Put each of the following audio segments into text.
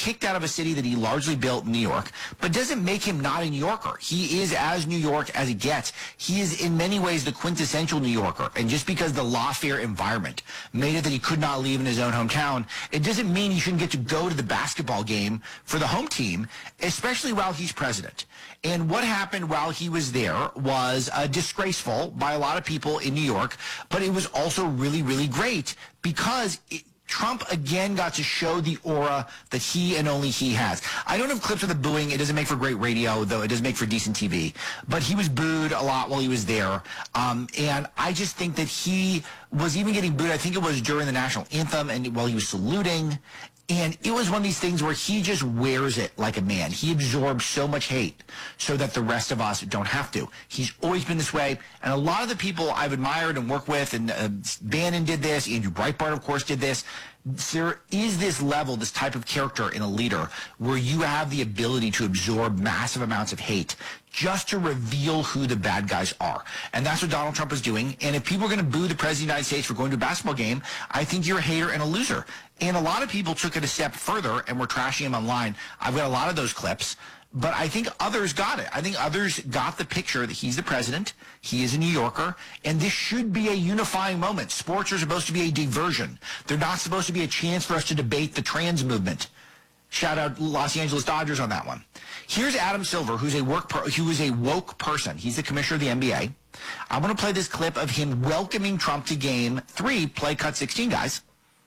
kicked out of a city that he largely built in New York, but doesn't make him not a New Yorker. He is as New York as it gets. He is in many ways the quintessential New Yorker. And just because the lawfare environment made it that he could not leave in his own hometown, it doesn't mean he shouldn't get to go to the basketball game for the home team, especially while he's president. And what happened while he was there was disgraceful by a lot of people in New York, but it was also really, really great because Trump again got to show the aura that he and only he has. I don't have clips of the booing. It doesn't make for great radio, though it does make for decent TV. But he was booed a lot while he was there. And I just think that he was even getting booed. I think it was during the national anthem and while he was saluting. And it was one of these things where he just wears it like a man. He absorbs so much hate so that the rest of us don't have to. He's always been this way. And a lot of the people I've admired and worked with, and Bannon did this, Andrew Breitbart, of course, did this. There is this level, this type of character in a leader where you have the ability to absorb massive amounts of hate just to reveal who the bad guys are. And that's what Donald Trump is doing. And if people are going to boo the President of the United States for going to a basketball game, I think you're a hater and a loser. And a lot of people took it a step further and were trashing him online. I've got a lot of those clips. But I think others got it. I think others got the picture that he's the president, he is a New Yorker, and this should be a unifying moment. Sports are supposed to be a diversion. They're not supposed to be a chance for us to debate the trans movement. Shout out Los Angeles Dodgers on that one. Here's Adam Silver, who is a woke person. He's the commissioner of the NBA. I want to play this clip of him welcoming Trump to Game 3, play cut 16, guys.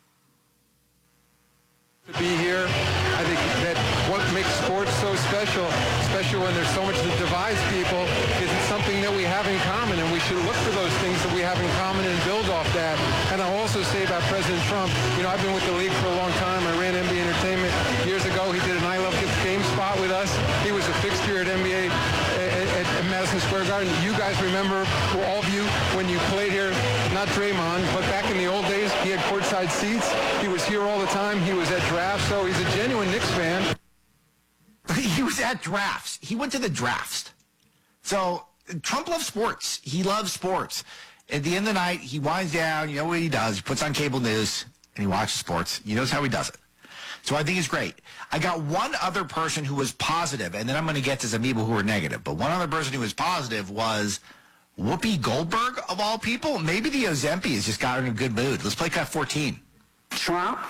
To be here, I think that what makes sports so special, especially when there's so much that divides people, is it's something that we have in common, and we should look for those things that we have in common and build off that. And I'll also say about President Trump, you know, I've been with the league for a long time. I ran NBA Entertainment years ago. He did an I Love Kids game spot with us. He was a fixture at NBA at Madison Square Garden. You guys remember, all of you, when you played here, not Draymond, but back in the old days, he had courtside seats. He was here all the time. He was at drafts, so he's a genuine Knicks fan. He was at drafts. He went to the drafts. So Trump loves sports. He loves sports. At the end of the night, he winds down. You know what he does? He puts on cable news, and he watches sports. He knows how he does it. So I think it's great. I got one other person who was positive, and then I'm going to get to some people who were negative. But one other person who was positive was Whoopi Goldberg, of all people. Maybe the Ozempic has just got her in a good mood. Let's play cut 14. Trump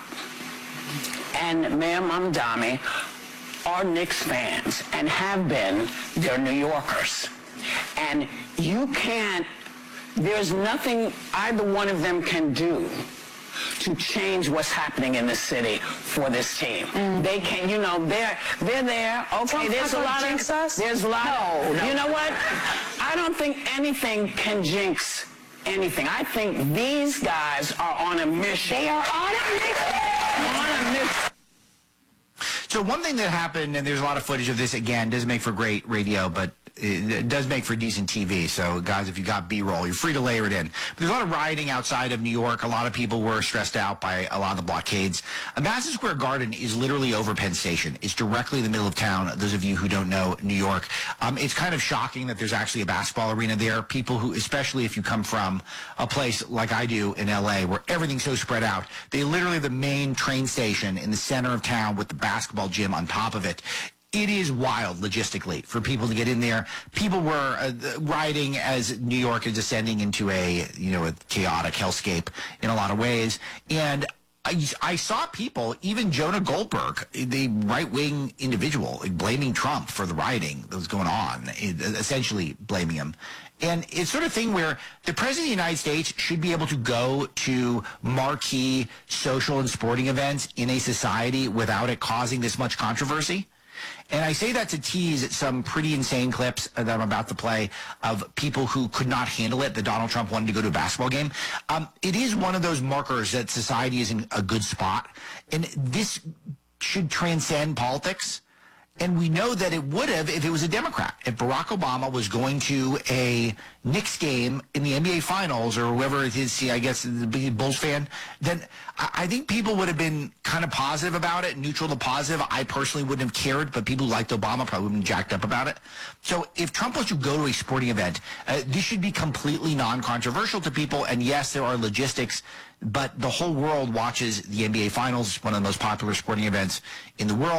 and Mayor Mamdani are Knicks fans and have been. They're New Yorkers. And you can't, there's nothing either one of them can do to change what's happening in the city for this team. They can, you know, they're there. Okay, there's a lot of, there's a lot of, you know what? I don't think anything can jinx anything. I think these guys are on a mission. They are on a mission. On a mission. So one thing that happened, and there's a lot of footage of this, again, doesn't make for great radio, but it does make for decent TV. So, guys, if you got B-roll, you're free to layer it in. But there's a lot of rioting outside of New York. A lot of people were stressed out by a lot of the blockades. Madison Square Garden is literally over Penn Station. It's directly in the middle of town, those of you who don't know New York. It's kind of shocking that there's actually a basketball arena there. People who, especially if you come from a place like I do in L.A., where everything's so spread out, they literally have the main train station in the center of town with the basketball gym on top of it. It is wild logistically for people to get in there. People were rioting as New York is descending into a chaotic hellscape in a lot of ways. And I saw people, even Jonah Goldberg, the right-wing individual, blaming Trump for the rioting that was going on, essentially blaming him. And it's sort of thing where the President of the United States should be able to go to marquee social and sporting events in a society without it causing this much controversy. And I say that to tease some pretty insane clips that I'm about to play of people who could not handle it, that Donald Trump wanted to go to a basketball game. It is one of those markers that society is in a good spot. And this should transcend politics. And we know that it would have if it was a Democrat. If Barack Obama was going to a Knicks game in the NBA Finals or whoever it is, I guess the Bulls fan, then I think people would have been kind of positive about it, neutral to positive. I personally wouldn't have cared, but people who liked Obama probably would have been jacked up about it. So if Trump was to go to a sporting event, this should be completely non-controversial to people. And yes, there are logistics, but the whole world watches the NBA Finals. It's one of the most popular sporting events in the world.